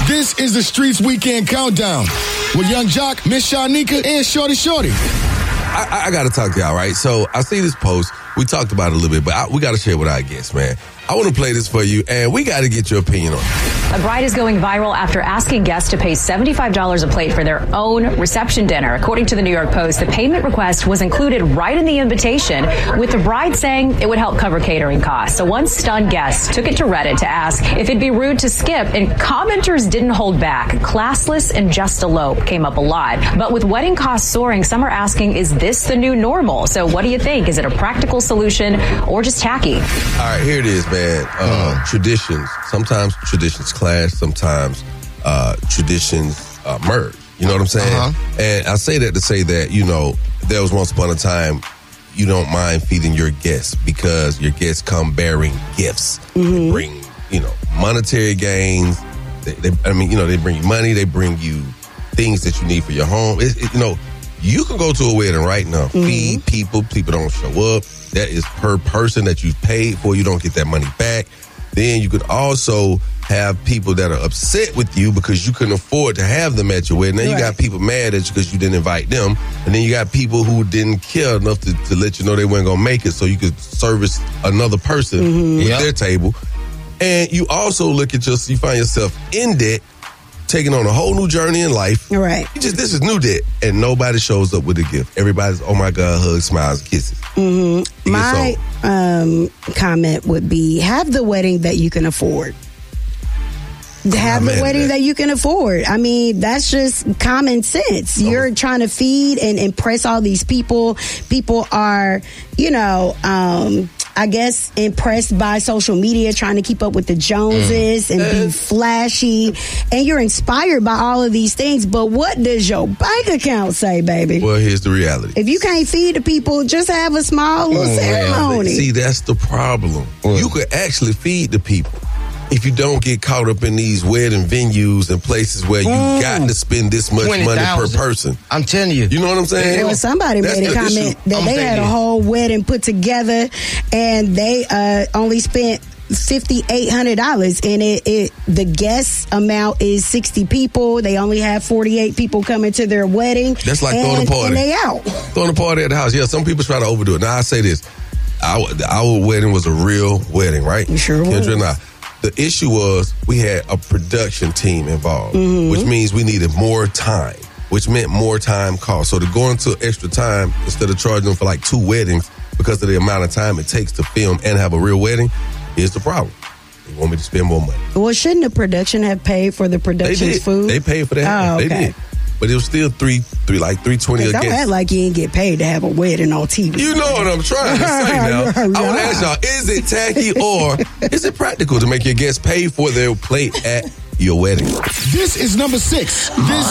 This is the Streets Weekend Countdown with Young Jock, Miss Shanika, and Shorty. I got to talk to y'all, right? So I see this post. We talked about it a little bit, but we got to share it with our guests, man. I want to play this for you, and we got to get your opinion on it. A bride is going viral after asking guests to pay $75 a plate for their own reception dinner. According to the New York Post, the payment request was included right in the invitation, with the bride saying it would help cover catering costs. So one stunned guest took it to Reddit to ask if it'd be rude to skip, and commenters didn't hold back. Classless and just elope came up a lot. But with wedding costs soaring, some are asking, is this the new normal? So what do you think? Is it a practical solution or just tacky? All right, here it is, man. Traditions. Sometimes traditions clash. Sometimes traditions merge. You know what I'm saying? And I say that to say that, you know, there was once upon a time you don't mind feeding your guests because your guests come bearing gifts. They bring, you know, monetary gains. They bring you money. They bring you things that you need for your home. You know, you can go to a wedding right now, feed people. People don't show up. That is per person that you paid for. You don't get that money back. Then you could also have people that are upset with you because you couldn't afford to have them at your wedding. Then you got people mad at you because you didn't invite them. And then you got people who didn't care enough to let you know they weren't going to make it so you could service another person with their table. And you also you find yourself in debt, taking on a whole new journey in life. Right. This is new debt. And nobody shows up with a gift. Everybody's, oh my God, hugs, smiles, kisses. My comment would be, have the wedding that you can afford. Have the wedding that you can afford. I mean, that's just common sense. You're trying to feed and impress all these people. People are, you know, I guess impressed by social media, trying to keep up with the Joneses and be flashy. And you're inspired by all of these things. But what does your bank account say, baby? Well, here's the reality. If you can't feed the people, just have a small little ceremony. See, that's the problem. You could actually feed the people if you don't get caught up in these wedding venues and places where you got to spend this much money per person. I'm telling you. You know what I'm saying? Well, somebody made a comment that they had a whole wedding put together and they only spent $5,800, and the guest amount is 60 people. They only have 48 people coming to their wedding. That's like throwing a party. And they out. Throwing a party at the house. Yeah, some people try to overdo it. Now, I say this. Our wedding was a real wedding, right? Sure was. Kendra and I. The issue was we had a production team involved, which means we needed more time, which meant more time cost. So to go into extra time instead of charging them for like 2 weddings because of the amount of time it takes to film and have a real wedding, here's the problem. They want me to spend more money. Well, shouldn't the production have paid for the production's food? They paid for that. Oh, okay. They did. But it was still $320 a Don't guest. act like you didn't get paid to have a wedding on TV. You know what I'm trying to say now. I want to ask y'all, is it tacky or is it practical to make your guests pay for their plate at your wedding? This is number 6.